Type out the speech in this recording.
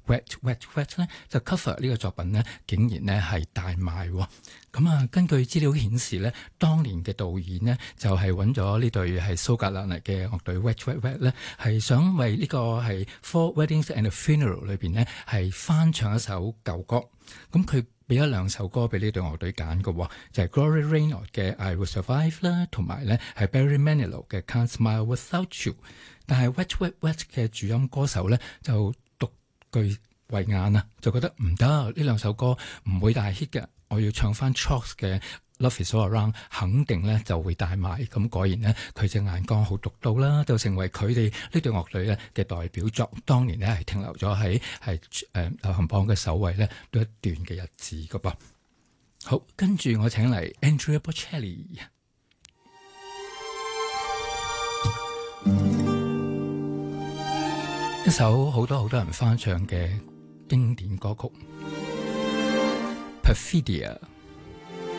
Wet Wet Wet 咧，就 cover 呢個作品咧，竟然咧係大賣喎。咁啊，根據資料顯示咧，當年嘅導演呢，就係揾咗呢隊係蘇格蘭嚟嘅樂隊 Wet Wet Wet 咧，係想為呢個係 Four Weddings and a Funeral 裏邊呢，係翻唱一首舊歌。咁佢俾咗2首歌俾呢隊樂隊揀嘅，就係 Gloria Rayner 嘅 I Will Survive 啦，同埋咧係 Barry Manilow 嘅 Can't Smile Without You。但係 Wet Wet Wet 嘅主音歌手咧就獨具慧眼啊，就覺得唔得，呢2首歌唔會大 hit 嘅，我要唱翻 Chalks 嘅 Love Is All Around， 肯定咧就會大賣。咁果然呢，佢隻眼光好獨到啦，就成為佢哋呢隊樂隊咧嘅代表作。當年呢，係停留咗喺流行榜嘅首位咧都一段嘅日子噶噃。好，跟住我請嚟 Andrea Bocelli，一首好多人翻唱嘅經典歌曲 Perfidia。